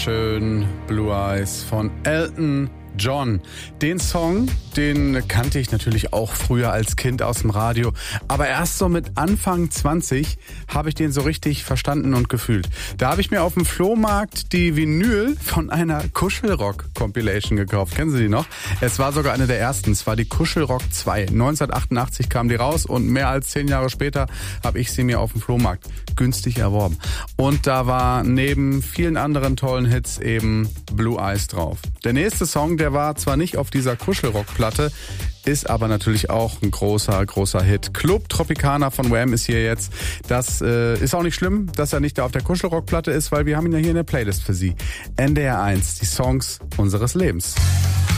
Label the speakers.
Speaker 1: wunderschön Blue Eyes von Elton John. Den Song, den kannte ich natürlich auch früher als Kind aus dem Radio. Aber erst so mit Anfang 20 habe ich den so richtig verstanden und gefühlt. Da habe ich mir auf dem Flohmarkt die Vinyl von einer Kuschelrock-Compilation gekauft. Kennen Sie die noch? Es war sogar eine der ersten. Es war die Kuschelrock 2. 1988 kam die raus und mehr als 10 Jahre später habe ich sie mir auf dem Flohmarkt günstig erworben. Und da war neben vielen anderen tollen Hits eben Blue Eyes drauf. Der nächste Song, der war zwar nicht auf dieser Kuschelrock-Platte, ist aber natürlich auch ein großer Hit. Club Tropicana von Wham ist hier jetzt. Das ist auch nicht schlimm, dass er nicht da auf der Kuschelrock-Platte ist, weil wir haben ihn ja hier in der Playlist für Sie. NDR 1, die Songs unseres Lebens.